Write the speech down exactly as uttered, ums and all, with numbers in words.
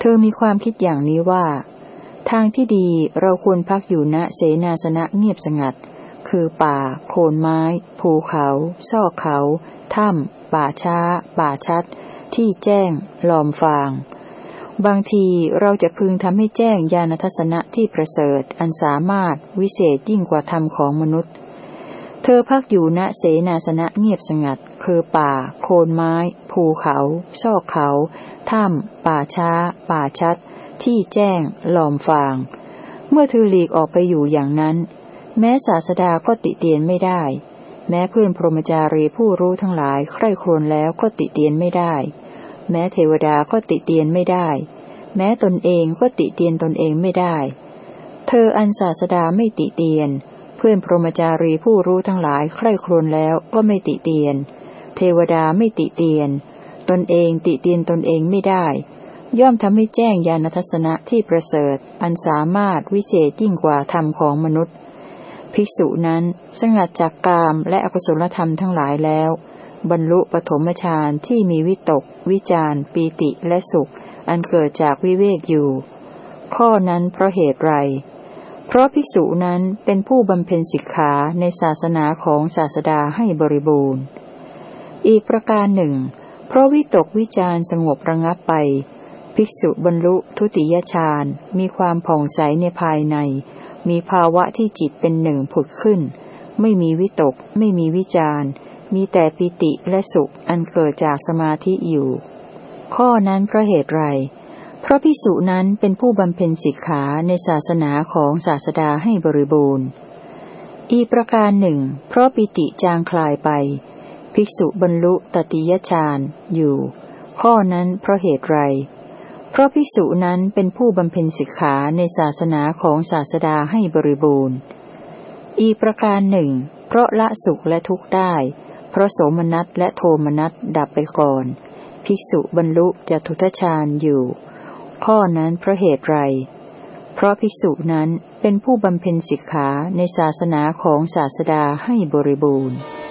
เธอมีความคิดอย่างนี้ว่าทางที่ดีเราควรพักอยู่ณเสนาสนะเงียบสงัดคือป่าโคนไม้ภูเขาซอกเขาถ้ำป่าช้าป่าชัดที่แจ้งลอมฟางบางทีเราจะพึงทำให้แจ้งญาณทัศนะที่ประเสริฐอันสามารถวิเศษยิ่งกว่าธรรมของมนุษย์เธอพักอยู่ณเสนาสนะเงียบสงัดคือป่าโคนไม้ภูเขาซอกเขาถ้ำป่าช้าป่าชัดที่แจ้งลอมฟางเมื่อเธอหลีกออกไปอยู่อย่างนั้นแม้ศาสดาก็ติเตียนไม่ได้แม้เพื่อนพรหมจารีผู้รู้ทั้งหลายใคร่ครวญแล้วก็ติเตียนไม่ได้แม้เทวดาก็ติเตียนไม่ได้แม้ตนเองก็ติเตียนตนเองไม่ได้เธออันศาสดาไม่ติเตียนเพื่อนพรหมจารีผู้รู้ทั้งหลายใคร่ครวญแล้วก็ไม่ติเตียนเทวดาไม่ติเตียนตนเองติเตียนตนเองไม่ได้ย่อมทำให้แจ้งญาณทัศนะที่ประเสริฐอันสามารถวิเศษยิ่งกว่าธรรมของมนุษย์ภิกษุนั้นสงัดจากกามและอกุศลธรรมทั้งหลายแล้วบรรลุปฐมฌานที่มีวิตกวิจารปีติและสุขอันเกิดจากวิเวกอยู่ข้อนั้นเพราะเหตุไรเพราะภิกษุนั้นเป็นผู้บำเพ็ญสิกขาในศาสนาของศาสดาให้บริบูรณ์อีกประการหนึ่งเพราะวิตกวิจารสงบระงับไปภิกษุบรรลุทุติยฌานมีความผ่องใสในภายในมีภาวะที่จิตเป็นหนึ่งผุดขึ้นไม่มีวิตกไม่มีวิจารมีแต่ปิติและสุขอันเกิดจากสมาธิอยู่ข้อนั้นเพราะเหตุไรเพราะภิกษุนั้นเป็นผู้บำเพ็ญสิกขาในศาสนาของศาสดาให้บริบูรณ์อีกประการหนึ่งเพราะปิติจางคลายไปภิกษุบรรลุตติยฌานอยู่ข้อนั้นเพราะเหตุไรเพราะภิกษุนั้นเป็นผู้บำเพ็ญสิกขาในศาสนาของศาสดาให้บริบูรณ์อีกประการหนึ่งเพราะละสุขและทุกข์ได้เพราะโสมนัสและโทมนัสดับไปก่อนภิกษุบรรลุจตุตฌานอยู่ข้อนั้นเพราะเหตุไรเพราะภิกษุนั้นเป็นผู้บำเพ็ญสิกขาในศาสนาของศาสดาให้บริบูรณ์